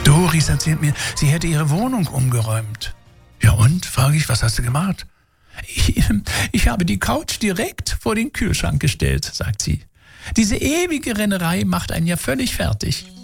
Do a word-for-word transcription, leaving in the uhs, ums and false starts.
Doris erzählt mir, sie hätte ihre Wohnung umgeräumt. Ja und, frage ich, was hast du gemacht? Ich, ich habe die Couch direkt vor den Kühlschrank gestellt, sagt sie. Diese ewige Rennerei macht einen ja völlig fertig.